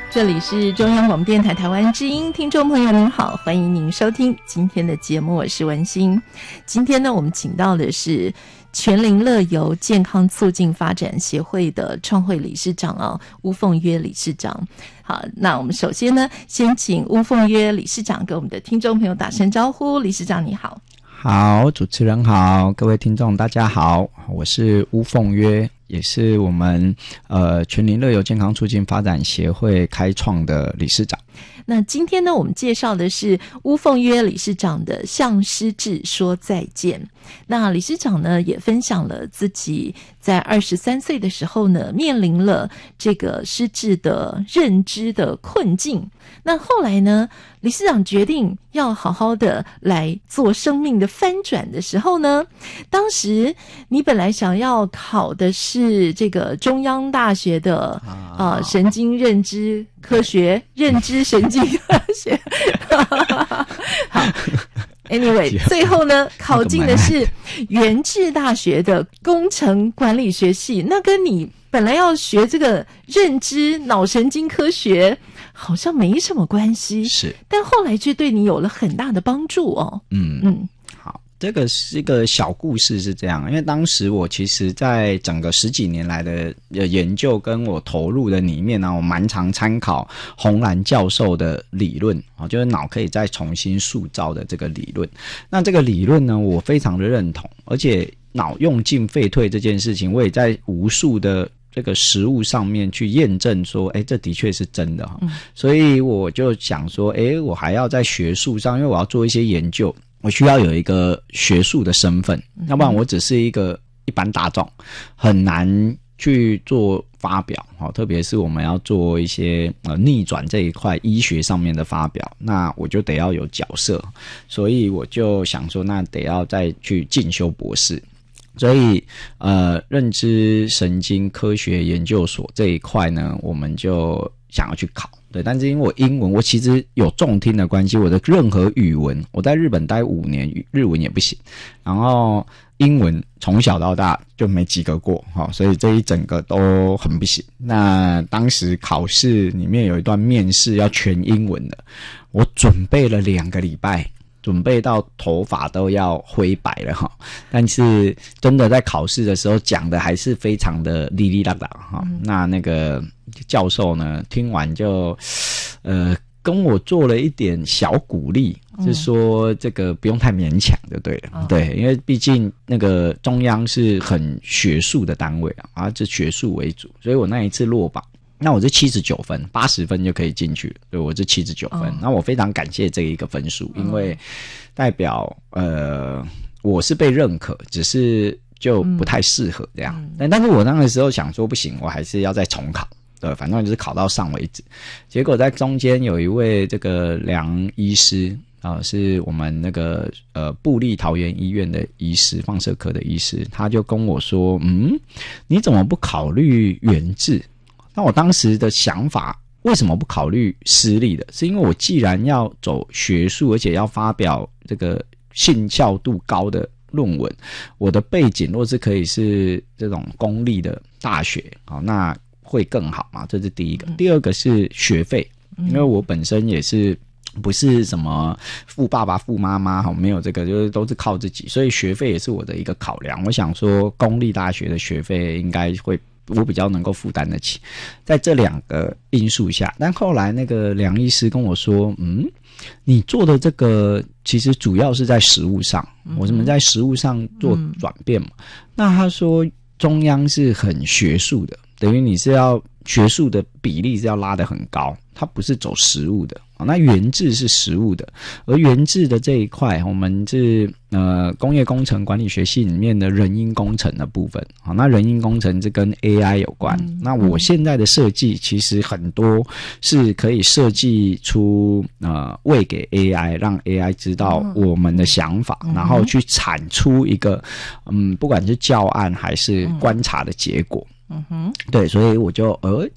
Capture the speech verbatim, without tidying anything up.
这里是中央广播电台台湾之音，听众朋友您好，欢迎您收听今天的节目，我是文心。今天呢，我们请到的是全龄乐游健康促进发展协会的创会理事长啊，巫凤约理事长。好，那我们首先呢，先请巫凤约理事长跟我们的听众朋友打声招呼。理事长你好。 好，主持人好，各位听众大家好，我是巫凤约，也是我们呃全龄乐游健康促进发展协会开创的理事长。 那今天呢，我们介绍的是巫凤约理事长的向失智说再见。那理事长呢，也分享了自己在二十三岁的时候呢，面临了这个失智的认知的困境。那后来呢，理事长决定要好好的来做生命的翻转的时候呢，当时你本来想要考的是这个中央大学的啊、呃、神经认知科学认知神经科学好Anyway， 最后呢，考进的是元智大学的工程管理学系，那跟你本来要学这个认知脑神经科学好像没什么关系， 是， 但后来却对你有了很大的帮助哦。 嗯嗯，好。这个是一个小故事，是这样，因为当时我其实在整个十几年来的研究跟我投入的里面呢，我蛮常参考洪兰教授的理论，就是脑可以再重新塑造的这个理论。那这个理论呢，我非常的认同，而且脑用进废退这件事情，我也在无数的这个实物上面去验证说，哎，这的确是真的哈、嗯。所以我就想说，哎，我还要在学术上，因为我要做一些研究。我需要有一个学术的身份，要不然我只是一个一般大众，很难去做发表，特别是我们要做一些呃逆转这一块医学上面的发表，那我就得要有角色，所以我就想说，那得要再去进修博士。所以呃认知神经科学研究所这一块呢，我们就想要去考。对，但是因为我英文，我其实有重听的关系，我的任何语文，我在日本待五年，日文也不行，然后英文从小到大就没及格过，所以这一整个都很不行。那当时考试里面有一段面试要全英文的，我准备了两个礼拜，准备到头发都要灰白了哈，但是真的在考试的时候讲的还是非常的哩哩啦啦哈。那那个教授呢，听完就呃跟我做了一点小鼓励，是说这个不用太勉强就对了，对，因为毕竟那个中央是很学术的单位啊，啊，这学术为主，所以我那一次落榜。那我是七十九分，八十分就可以进去了，对，我是七十九分。那、oh. 我非常感谢这一个分数，因为代表呃我是被认可，只是就不太适合这样。嗯、但但是我那个时候想说不行，我还是要再重考，对，反正就是考到上为止。结果在中间有一位这个梁医师啊、呃，是我们那个呃部立桃园医院的医师，放射科的医师，他就跟我说，嗯，你怎么不考虑元智？那我当时的想法，为什么不考虑私立的？是因为我既然要走学术，而且要发表这个信效度高的论文，我的背景若是可以是这种公立的大学，好，那会更好嘛？这是第一个。第二个是学费，因为我本身也是不是什么富爸爸富妈妈，没有这个，就是都是靠自己，所以学费也是我的一个考量。我想说，公立大学的学费应该会。我比较能够负担得起，在这两个因素下，但后来那个梁医师跟我说，嗯，你做的这个其实主要是在实务上，我们在实务上做转变嘛。嗯、那他说中央是很学术的，等于你是要学术的比例是要拉得很高，它不是走实务的。那元智是实务的，而元智的这一块，我们是呃工业工程管理学系里面的人因工程的部分。好，那人因工程是跟 A I 有关。嗯、那我现在的设计其实很多是可以设计出呃喂给 A I， 让 A I 知道我们的想法，嗯、然后去产出一个嗯不管是教案还是观察的结果。嗯哼，对，所以我就呃